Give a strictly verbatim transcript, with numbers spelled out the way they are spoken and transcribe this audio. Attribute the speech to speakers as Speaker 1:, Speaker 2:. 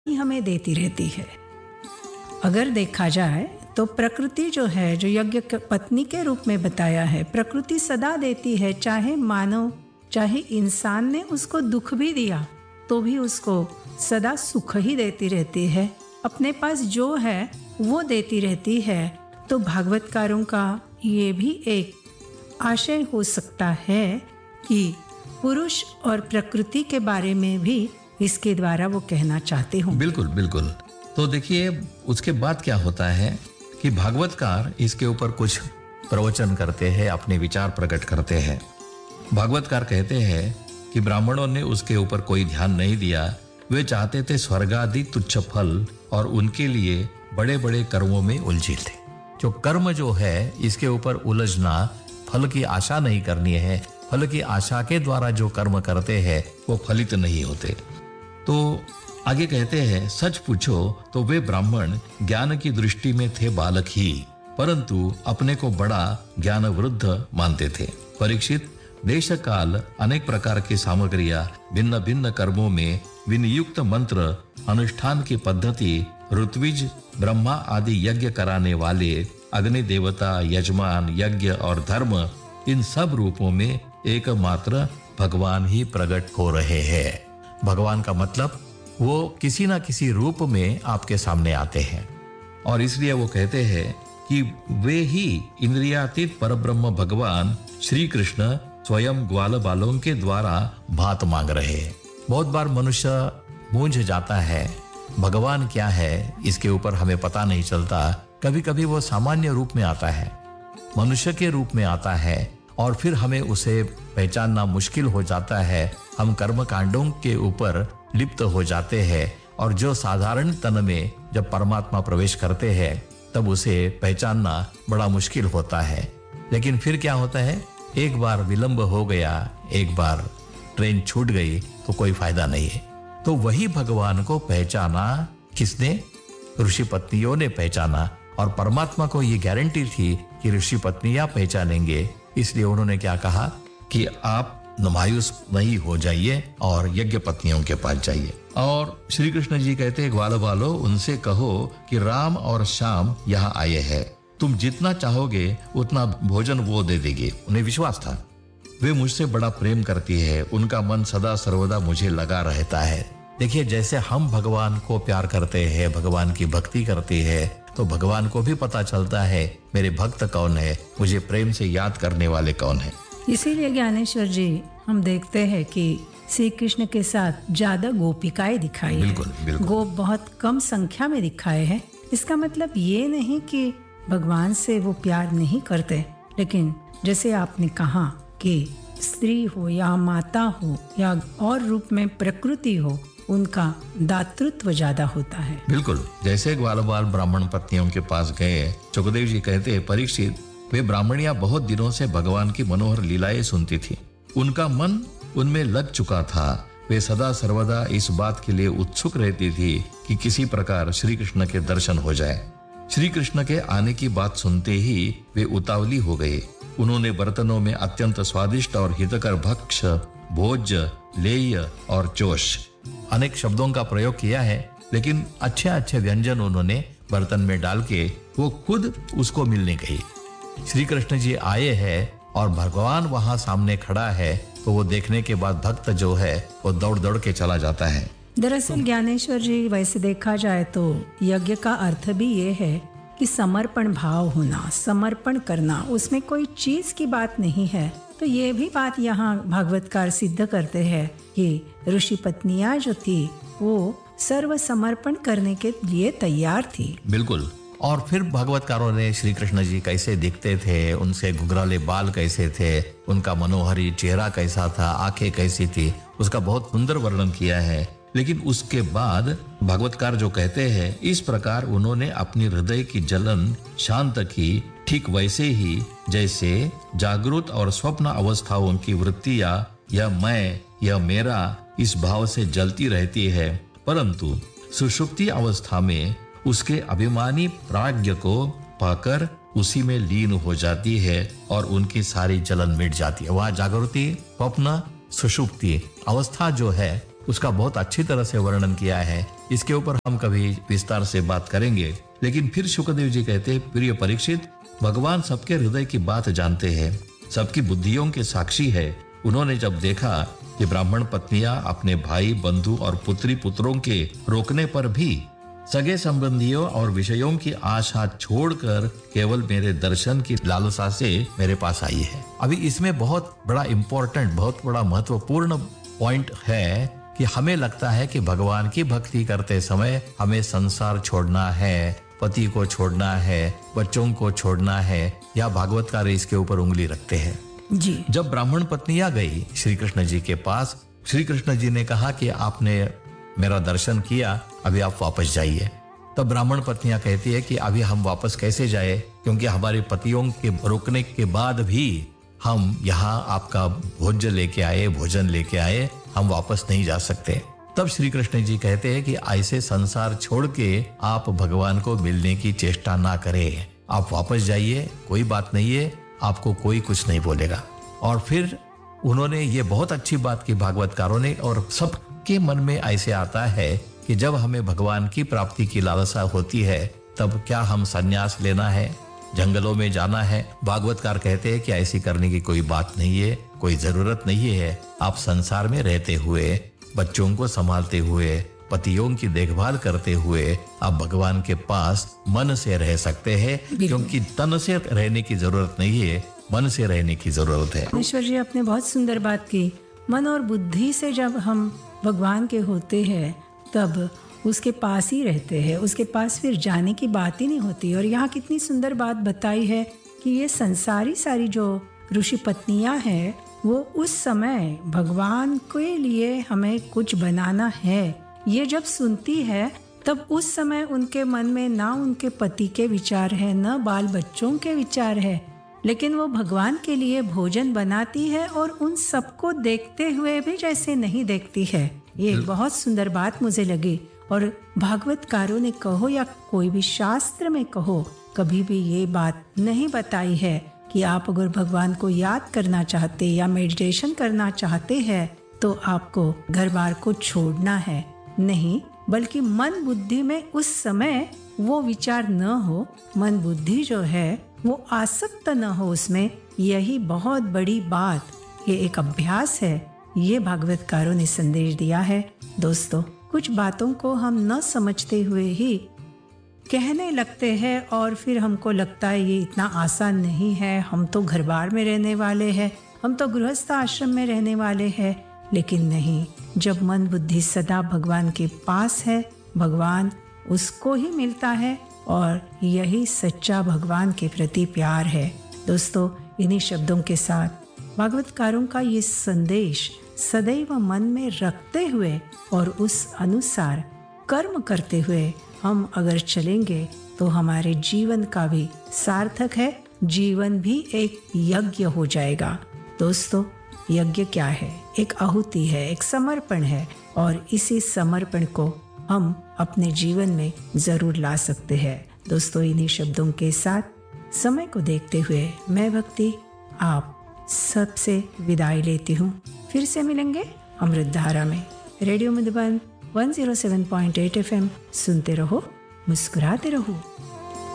Speaker 1: ही हमें देती रहती है। अगर देखा जाए तो प्रकृति जो है, जो यज्ञ पत्नी के रूप में बताया है, प्रकृति सदा देती है, चाहे मानव चाहे इंसान ने उसको दुख भी दिया तो भी उसको सदा सुख ही देती रहती है, अपने पास जो है वो देती रहती है। तो भागवतकारों का ये भी एक आशय हो सकता है कि पुरुष और प्रकृति के बारे में भी इसके द्वारा वो कहना चाहते हों।
Speaker 2: बिल्कुल बिल्कुल। तो देखिए उसके बाद क्या होता है कि भागवतकार इसके ऊपर कुछ प्रवचन करते हैं, अपने विचार प्रकट करते हैं। भागवतकार कहते हैं कि ब्राह्मणों ने उसके ऊपर कोई ध्यान नहीं दिया, वे चाहते थे स्वर्ग आदि तुच्छ फल और उनके लिए बड़े बड़े कर्मों में उलझे थे। जो कर्म जो है इसके ऊपर उलझना, फल की आशा नहीं करनी है, फल की आशा के द्वारा जो कर्म करते हैं वो फलित नहीं होते। तो आगे कहते हैं, सच पूछो तो वे ब्राह्मण ज्ञान की दृष्टि में थे बालक ही, परंतु अपने को बड़ा ज्ञान वृद्ध मानते थे। परीक्षित, देश काल अनेक प्रकार की सामग्रियां, भिन्न भिन्न कर्मों में विनियुक्त मंत्र, अनुष्ठान की पद्धति, ऋत्विज ब्रह्मा आदि यज्ञ कराने वाले, अग्नि देवता, यजमान, यज्ञ और धर्म, इन सब रूपों में एकमात्र भगवान ही प्रकट हो रहे हैं। भगवान का मतलब वो किसी ना किसी रूप में आपके सामने आते हैं और इसलिए वो कहते हैं कि वे ही इंद्रियातीत परब्रह्म भगवान श्री कृष्ण स्वयं ग्वाल बालों के द्वारा भात मांग रहे हैं। बहुत बार मनुष्य मूंझ जाता है, भगवान क्या है इसके ऊपर हमें पता नहीं चलता। कभी कभी वो सामान्य रूप में आता है, मनुष्य के रूप में आता है और फिर हमें उसे पहचानना मुश्किल हो जाता है। हम कर्म कांडों के ऊपर लिप्त हो जाते हैं और जो साधारण तन में जब परमात्मा प्रवेश करते हैं तब उसे पहचानना बड़ा मुश्किल होता है। लेकिन फिर क्या होता है, एक बार विलंब हो गया, एक बार ट्रेन छूट गई तो कोई फायदा नहीं है। तो वही भगवान को पहचाना किसने? ऋषि पत्नियों ने पहचाना और परमात्मा को ये गारंटी थी कि ऋषि पत्नियां पहचानेंगे, इसलिए उन्होंने क्या कहा कि आप मायूस नहीं हो जाइए और यज्ञ पत्नियों के पास जाइए। और श्री कृष्ण जी कहते हैं, ग्वाल बालो उनसे कहो कि राम और श्याम यहाँ आए हैं, तुम जितना चाहोगे उतना भोजन वो दे देंगे। उन्हें विश्वास था, वे मुझसे बड़ा प्रेम करती है, उनका मन सदा सर्वदा मुझे लगा रहता है। देखिए जैसे हम भगवान को प्यार करते हैं, भगवान की भक्ति करते हैं, तो भगवान को भी पता चलता है मेरे भक्त कौन है, मुझे प्रेम से याद करने वाले कौन है।
Speaker 1: इसीलिए ज्ञानेश्वर जी हम देखते हैं कि श्री कृष्ण के साथ ज्यादा गोपिकाएं दिखाई
Speaker 2: बिल्कुल,
Speaker 1: है,
Speaker 2: बिल्कुल।
Speaker 1: गोप बहुत कम संख्या में दिखाए हैं। इसका मतलब ये नहीं कि भगवान से वो प्यार नहीं करते, लेकिन जैसे आपने कहा कि स्त्री हो या माता हो या और रूप में प्रकृति हो, उनका दातृत्व ज्यादा होता है।
Speaker 2: बिल्कुल, जैसे ग्वाल बाल ब्राह्मण पत्नियों के पास गए, सुखदेव जी कहते हैं, परीक्षित, वे ब्राह्मणियां बहुत दिनों से भगवान की मनोहर लीलाएं सुनती थी, उनका मन उनमें लग चुका था। वे सदा सर्वदा इस बात के लिए उत्सुक रहती थी कि किसी प्रकार श्री कृष्ण के दर्शन हो जाए। श्री कृष्ण के आने की बात सुनते ही वे उतावली हो गए। उन्होंने बर्तनों में अत्यंत स्वादिष्ट और हितकर भक्ष, भोज्य, लेय और चोष अनेक शब्दों का प्रयोग किया है, लेकिन अच्छे अच्छे व्यंजन उन्होंने बर्तन में डाल के वो खुद उसको मिलने गई। श्री कृष्ण जी आए हैं और भगवान वहां सामने खड़ा है, तो वो देखने के बाद भक्त जो है वो दौड़ दौड़ के चला जाता है।
Speaker 1: दरअसल ज्ञानेश्वर जी वैसे देखा जाए तो यज्ञ का अर्थ भी ये है कि समर्पण भाव होना, समर्पण करना, उसमें कोई चीज की बात नहीं है। तो ये भी बात यहाँ भागवतकार सिद्ध करते हैं कि ऋषि पत्नियां जो थी वो सर्व समर्पण करने के लिए तैयार थी।
Speaker 2: बिल्कुल। और फिर भागवतकारों ने श्री कृष्ण जी कैसे दिखते थे, उनसे घुंघराले बाल कैसे थे, उनका मनोहरी चेहरा कैसा था, आंखें कैसी थी, उसका बहुत सुंदर वर्णन किया है। लेकिन उसके बाद भागवतकार जो कहते हैं, इस प्रकार उन्होंने अपनी हृदय की जलन शांत की, ठीक वैसे ही जैसे जागृत और स्वप्न अवस्थाओं की वृत्तियां यह मैं, यह मेरा इस भाव से जलती रहती है, परंतु सुषुप्ति अवस्था में उसके अभिमानी प्राज्ञ को पाकर उसी में लीन हो जाती है और उनकी सारी जलन मिट जाती है। वह जागृति, स्वप्न, सुषुप्ति अवस्था जो है उसका बहुत अच्छी तरह से वर्णन किया है। इसके ऊपर हम कभी विस्तार से बात करेंगे। लेकिन फिर शुकदेव जी कहते हैं, प्रिय परीक्षित, भगवान सबके हृदय की बात जानते हैं, सबकी बुद्धियों के साक्षी है। उन्होंने जब देखा कि ब्राह्मण पत्नियां अपने भाई, बंधु और पुत्री पुत्रों के रोकने पर भी सगे संबंधियों और विषयों की आशा छोड़कर केवल मेरे दर्शन की लालसा से मेरे पास आई है। अभी इसमें बहुत बड़ा इंपॉर्टेंट, बहुत बड़ा महत्वपूर्ण पॉइंट है कि हमें लगता है कि भगवान की भक्ति करते समय हमें संसार छोड़ना है, पति को छोड़ना है, बच्चों को छोड़ना है, या भागवतकार इसके ऊपर उंगली रखते हैं
Speaker 1: जी।
Speaker 2: जब ब्राह्मण पत्नियां गई श्री कृष्ण जी के पास, श्री कृष्ण जी ने कहा कि आपने मेरा दर्शन किया, अभी आप वापस जाइए। तब ब्राह्मण पत्नियां कहती है कि अभी हम वापस कैसे जाए, क्योंकि हमारे पतियों के रोकने के बाद भी हम यहाँ आपका भोज्य लेके आए, भोजन लेके आए, हम वापस नहीं जा सकते। तब श्री कृष्ण जी कहते हैं कि ऐसे संसार छोड़ के आप भगवान को मिलने की चेष्टा ना करें, आप वापस जाइए, कोई बात नहीं है, आपको कोई कुछ नहीं बोलेगा। और फिर उन्होंने ये बहुत अच्छी बात की भागवतकारों ने, और सबके मन में ऐसे आता है कि जब हमें भगवान की प्राप्ति की लालसा होती है तब क्या हम संन्यास लेना है, जंगलों में जाना है? भागवतकार कहते हैं कि ऐसी करने की कोई बात नहीं है, कोई जरूरत नहीं है। आप संसार में रहते हुए, बच्चों को संभालते हुए, पतियों की देखभाल करते हुए आप भगवान के पास मन से रह सकते हैं, क्योंकि तन से रहने की जरूरत नहीं है, मन से रहने की जरूरत है।
Speaker 1: ईश्वर जी, आपने बहुत सुंदर बात की। मन और बुद्धि से जब हम भगवान के होते हैं तब उसके पास ही रहते हैं, उसके पास फिर जाने की बात ही नहीं होती। और यहाँ कितनी सुंदर बात बताई है कि ये संसारी सारी जो ऋषि पत्नियां हैं वो उस समय भगवान के लिए हमें कुछ बनाना है, ये जब सुनती है तब उस समय उनके मन में ना उनके पति के विचार है, न बाल बच्चों के विचार है, लेकिन वो भगवान के लिए भोजन बनाती है और उन सबको देखते हुए भी जैसे नहीं देखती है। ये एक बहुत सुंदर बात मुझे लगी। और भागवतकारों ने कहो या कोई भी शास्त्र में कहो, कभी भी ये बात नहीं बताई है कि आप अगर भगवान को याद करना चाहते या मेडिटेशन करना चाहते हैं तो आपको घर बार को छोड़ना है, नहीं, बल्कि मन बुद्धि में उस समय वो विचार न हो, मन बुद्धि जो है वो आसक्त न हो उसमें। यही बहुत बड़ी बात, ये एक अभ्यास है, ये भागवतकारों ने संदेश दिया है। दोस्तों, कुछ बातों को हम न समझते हुए ही कहने लगते हैं और फिर हमको लगता है ये इतना आसान नहीं है, हम तो घर बार में रहने वाले हैं, हम तो गृहस्थ आश्रम में रहने वाले हैं। लेकिन नहीं, जब मन बुद्धि सदा भगवान के पास है, भगवान उसको ही मिलता है, और यही सच्चा भगवान के प्रति प्यार है। दोस्तों, इन्हीं शब्दों के साथ भागवतकारों का ये संदेश सदैव मन में रखते हुए और उस अनुसार कर्म करते हुए हम अगर चलेंगे तो हमारे जीवन का भी सार्थक है, जीवन भी एक यज्ञ हो जाएगा। दोस्तों, यज्ञ क्या है? एक आहुति है, एक समर्पण है, और इसी समर्पण को हम अपने जीवन में जरूर ला सकते हैं। दोस्तों, इन्हीं शब्दों के साथ समय को देखते हुए मैं भक्ति आप सबसे विदाई लेती हूँ। फिर से मिलेंगे अमृत धारा में। रेडियो मधुबन एक सौ सात पॉइंट आठ एफ एम सुनते रहो, मुस्कुराते रहो।